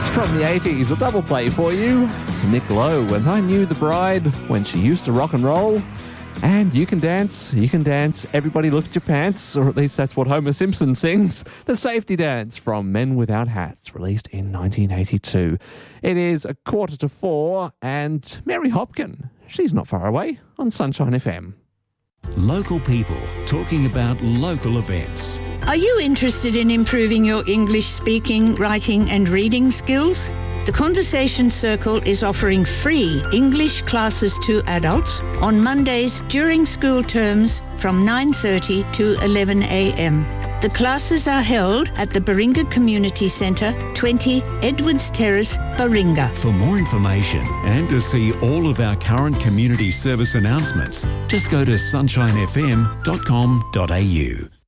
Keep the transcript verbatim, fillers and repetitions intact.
From the eighties, a double play for you. Nick Lowe, When I Knew the Bride, When She Used to Rock and Roll. And You Can Dance, You Can Dance, Everybody Look at Your Pants, or at least that's what Homer Simpson sings. The Safety Dance from Men Without Hats, released in nineteen eighty-two. It is a quarter to four, and Mary Hopkin, she's not far away on Sunshine F M. Local people talking about local events. Are you interested in improving your English speaking, writing and reading skills? The Conversation Circle is offering free English classes to adults on Mondays during school terms from nine thirty to eleven a.m. The classes are held at the Baringa Community Centre, twenty Edwards Terrace, Baringa. For more information and to see all of our current community service announcements, just go to sunshine f m dot com dot a u.